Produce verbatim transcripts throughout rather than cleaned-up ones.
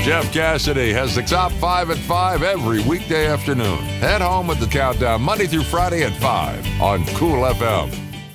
Jeff Cassidy has the top five at five every weekday afternoon. Head home with the countdown Monday through Friday at five on Cool F M.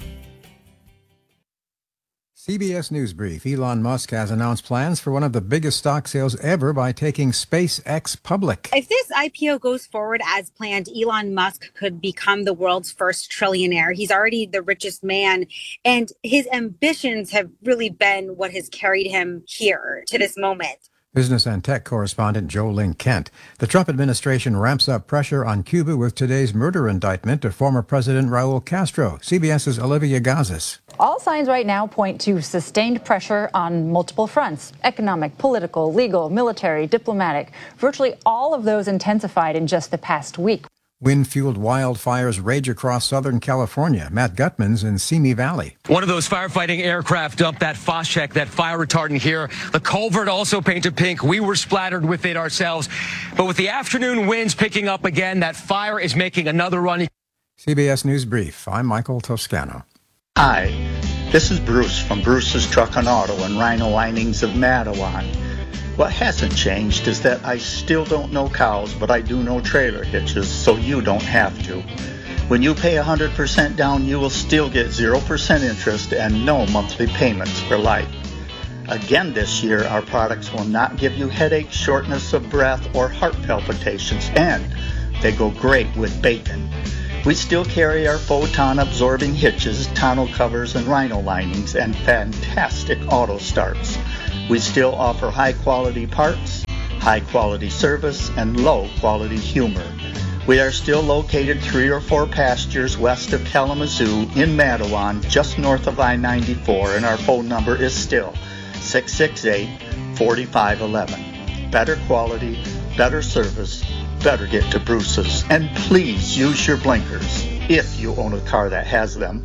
C B S News Brief. Elon Musk has announced plans for one of the biggest stock sales ever by taking SpaceX public. If this I P O goes forward as planned, Elon Musk could become the world's first trillionaire. He's already the richest man, and his ambitions have really been what has carried him here to this moment. Business and tech correspondent Jolene Kent. The Trump administration ramps up pressure on Cuba with today's murder indictment of former President Raul Castro. CBS's Olivia Gazis. All signs right now point to sustained pressure on multiple fronts: economic, political, legal, military, diplomatic. Virtually all of those intensified in just the past week. Wind-fueled wildfires rage across Southern California. Matt Gutman's in Simi Valley. One of those firefighting aircraft dumped that Phosgene, that fire retardant here. The culvert also painted pink. We were splattered with it ourselves. But with the afternoon winds picking up again, that fire is making another run. C B S News Brief. I'm Michael Toscano. Hi, this is Bruce from Bruce's Truck and Auto and Rhino Linings of Mattawan. What hasn't changed is that I still don't know cows, but I do know trailer hitches, so you don't have to. When you pay one hundred percent down, you will still get zero percent interest and no monthly payments for life. Again this year, our products will not give you headache, shortness of breath, or heart palpitations, and they go great with bacon. We still carry our photon absorbing hitches, tonneau covers, and rhino linings, and fantastic auto starts. We still offer high-quality parts, high-quality service, and low-quality humor. We are still located three or four pastures west of Kalamazoo in Mattawan, just north of I ninety-four, and our phone number is still six six eight, four five one one. Better quality, better service, better get to Bruce's. And please use your blinkers if you own a car that has them.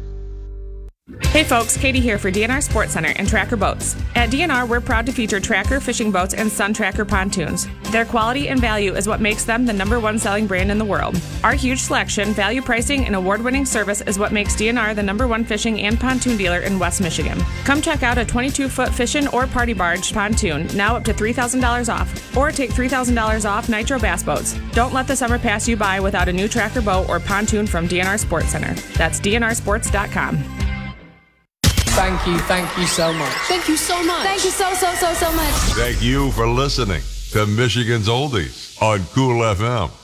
Hey folks, Katie here for D N R Sports Center and Tracker Boats. At D N R, we're proud to feature Tracker fishing boats and Sun Tracker pontoons. Their quality and value is what makes them the number one selling brand in the world. Our huge selection, value pricing, and award-winning service is what makes D N R the number one fishing and pontoon dealer in West Michigan. Come check out a twenty-two foot fishing or party barge pontoon, now up to three thousand dollars off. Or take three thousand dollars off Nitro Bass Boats. Don't let the summer pass you by without a new Tracker boat or pontoon from D N R Sports Center. That's D N R sports dot com. Thank you, thank you so much. Thank you so much. Thank you so, so, so, so much. Thank you for listening to Michigan's Oldies on Cool F M.